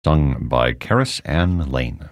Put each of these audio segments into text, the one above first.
sung by Karis Ann Lane.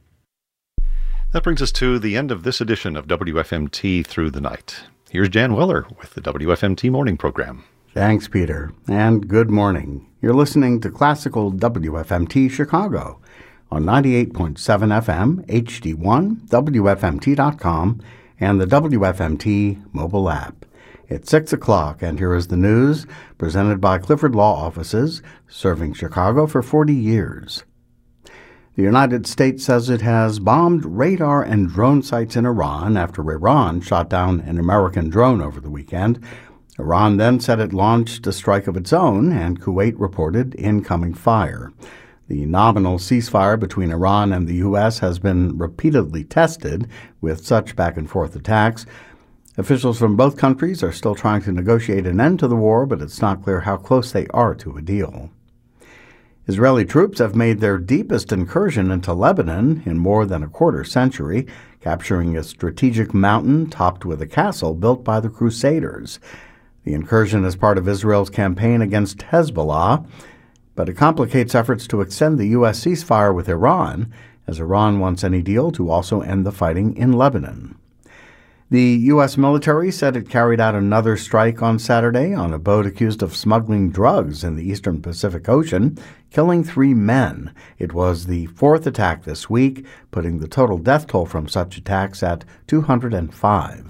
That brings us to the end of this edition of WFMT Through the Night. Here's Jan Weller with the WFMT Morning Program. Thanks, Peter, and good morning. You're listening to Classical WFMT Chicago on 98.7 FM, HD1, WFMT.com, and the WFMT mobile app. It's 6 o'clock, and here is the news presented by Clifford Law Offices, serving Chicago for 40 years. The United States says it has bombed radar and drone sites in Iran after Iran shot down an American drone over the weekend. Iran then said it launched a strike of its own, and Kuwait reported incoming fire. The nominal ceasefire between Iran and the U.S. has been repeatedly tested with such back-and-forth attacks. Officials from both countries are still trying to negotiate an end to the war, but it's not clear how close they are to a deal. Israeli troops have made their deepest incursion into Lebanon in more than a quarter century, capturing a strategic mountain topped with a castle built by the Crusaders. The incursion is part of Israel's campaign against Hezbollah, but it complicates efforts to extend the U.S. ceasefire with Iran, as Iran wants any deal to also end the fighting in Lebanon. The U.S. military said it carried out another strike on Saturday on a boat accused of smuggling drugs in the eastern Pacific Ocean, killing 3 men. It was the 4th attack this week, putting the total death toll from such attacks at 205.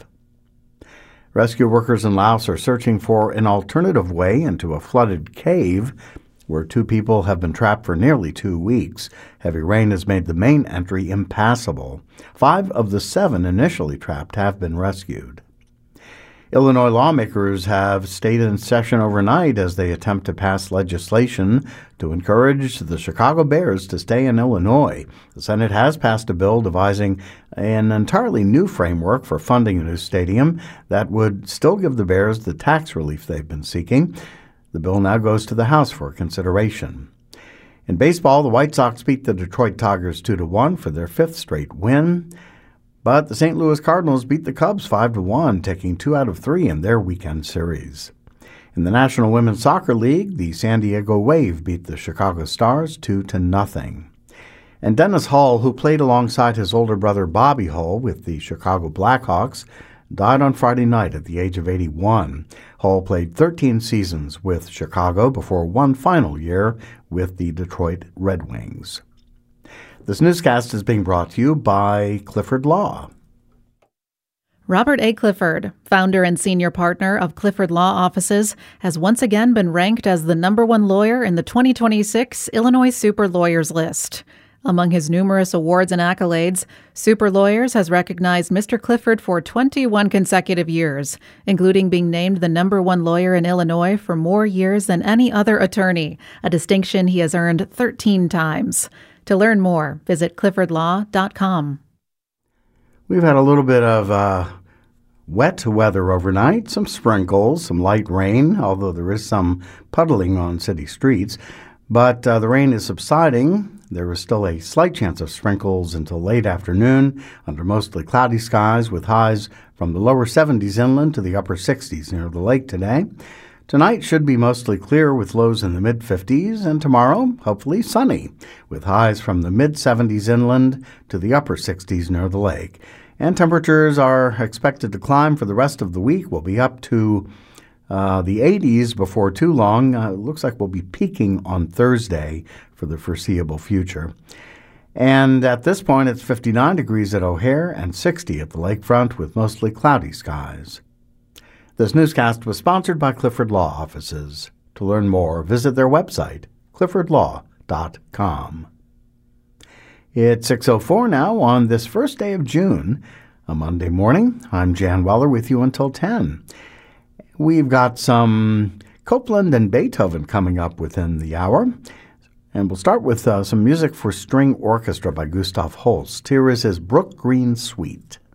Rescue workers in Laos are searching for an alternative way into a flooded cave where 2 people have been trapped for nearly 2 weeks. Heavy rain has made the main entry impassable. 5 of the 7 initially trapped have been rescued. Illinois lawmakers have stayed in session overnight as they attempt to pass legislation to encourage the Chicago Bears to stay in Illinois. The Senate has passed a bill devising an entirely new framework for funding a new stadium that would still give the Bears the tax relief they've been seeking. The bill now goes to the House for consideration. In baseball, the White Sox beat the Detroit Tigers 2-1 for their 5th straight win. But the St. Louis Cardinals beat the Cubs 5-1, taking 2 out of 3 in their weekend series. In the National Women's Soccer League, the San Diego Wave beat the Chicago Stars 2-0. And Dennis Hull, who played alongside his older brother Bobby Hull with the Chicago Blackhawks, died on Friday night at the age of 81. Hull played 13 seasons with Chicago before one final year with the Detroit Red Wings. This newscast is being brought to you by Clifford Law. Robert A. Clifford, founder and senior partner of Clifford Law Offices, has once again been ranked as the #1 lawyer in the 2026 Illinois Super Lawyers list. Among his numerous awards and accolades, Super Lawyers has recognized Mr. Clifford for 21 consecutive years, including being named the #1 lawyer in Illinois for more years than any other attorney, a distinction he has earned 13 times. To learn more, visit cliffordlaw.com. We've had a little bit of wet weather overnight, some sprinkles, some light rain, although there is some puddling on city streets. But the rain is subsiding. There is still a slight chance of sprinkles until late afternoon under mostly cloudy skies with highs from the lower 70s inland to the upper 60s near the lake today. Tonight should be mostly clear with lows in the mid-50s, and tomorrow, hopefully sunny, with highs from the mid-70s inland to the upper 60s near the lake. And temperatures are expected to climb for the rest of the week. We'll be up to the 80s before too long. It looks like we'll be peaking on Thursday for the foreseeable future. And at this point, it's 59 degrees at O'Hare and 60 at the lakefront with mostly cloudy skies. This newscast was sponsored by Clifford Law Offices. To learn more, visit their website, cliffordlaw.com. It's 6:04 now on this first day of June, a Monday morning. I'm Jan Weller with you until 10. We've got some Copland and Beethoven coming up within the hour. And we'll start with some music for string orchestra by Gustav Holst. Here is his Brook Green Suite.